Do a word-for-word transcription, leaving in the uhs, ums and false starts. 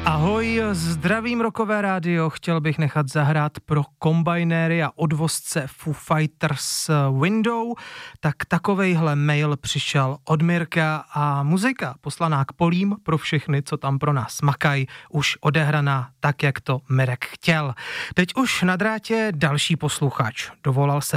Ahoj, zdravím Rockové rádio, chtěl bych nechat zahrát pro kombajnéry a odvozce Foo Fighters Window, tak takovejhle mail přišel od Mirka a muzika poslaná k polím pro všechny, co tam pro nás makají, už odehraná tak, jak to Mirek chtěl. Teď už na drátě další posluchač, dovolal se